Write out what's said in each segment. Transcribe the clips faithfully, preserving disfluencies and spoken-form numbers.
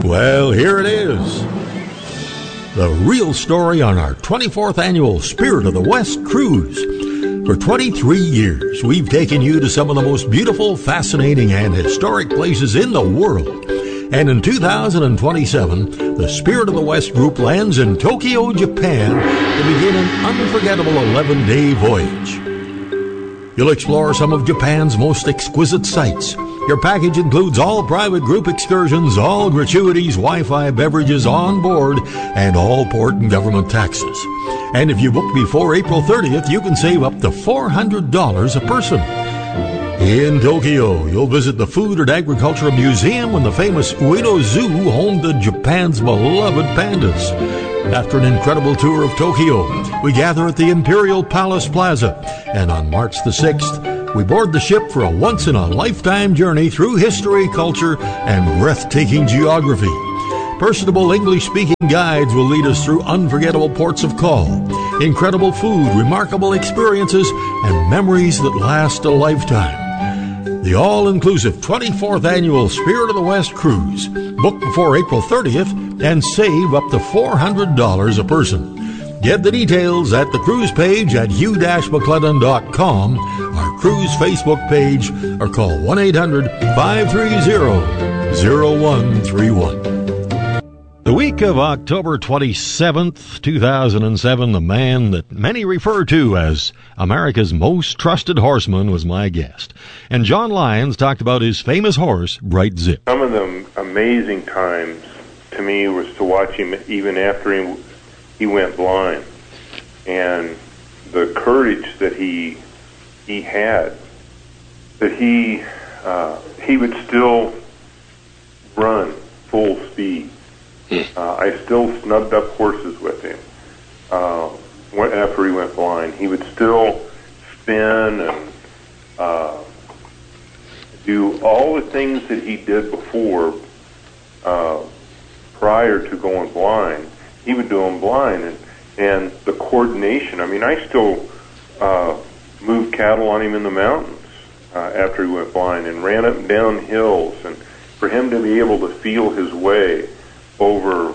Well, here it is. The real story on our twenty-fourth annual Spirit of the West cruise. For twenty-three years, we've taken you to some of the most beautiful, fascinating, and historic places in the world. And in two thousand twenty-seven, the Spirit of the West group lands in Tokyo, Japan to begin an unforgettable eleven-day voyage. You'll explore some of Japan's most exquisite sights. Your package includes all private group excursions, all gratuities, Wi-Fi, beverages on board, and all port and government taxes. And if you book before April thirtieth, you can save up to four hundred dollars a person. In Tokyo, you'll visit the Food and Agriculture Museum and the famous Ueno Zoo, home to Japan's beloved pandas. After an incredible tour of Tokyo, we gather at the Imperial Palace Plaza, and on March the sixth, we board the ship for a once-in-a-lifetime journey through history, culture, and breathtaking geography. Personable English-speaking guides will lead us through unforgettable ports of call, incredible food, remarkable experiences, and memories that last a lifetime. The all-inclusive twenty-fourth Annual Spirit of the West Cruise. Book before April thirtieth and save up to four hundred dollars a person. Get the details at the cruise page at hugh dash mcclellan dot com, our cruise Facebook page, or call one eight hundred five three zero zero one three one. The week of October twenty-seventh, two thousand seven, the man that many refer to as America's most trusted horseman was my guest. And John Lyons talked about his famous horse, Bright Zip. Some of the amazing times to me was to watch him even after he, he went blind. And the courage that he he had, that he uh, he would still run full speed. Uh, I still snubbed up horses with him uh, after he went blind. He would still spin and uh, do all the things that he did before, uh, prior to going blind. He would do them blind, and, and the coordination. I mean, I still uh, moved cattle on him in the mountains uh, after he went blind, and ran up and down hills, and for him to be able to feel his way over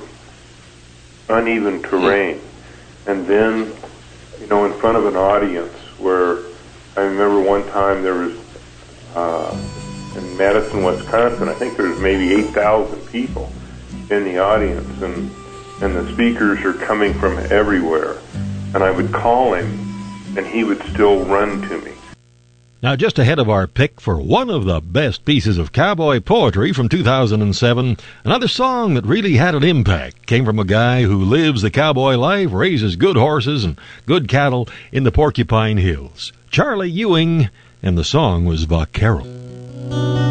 uneven terrain, and then, you know, in front of an audience where I remember one time there was uh, in Madison, Wisconsin, I think there was maybe eight thousand people in the audience, and and the speakers are coming from everywhere, and I would call him, and he would still run to me. Now, just ahead of our pick for one of the best pieces of cowboy poetry from two thousand seven, another song that really had an impact came from a guy who lives the cowboy life, raises good horses and good cattle in the Porcupine Hills. Charlie Ewing, and the song was Vaquero.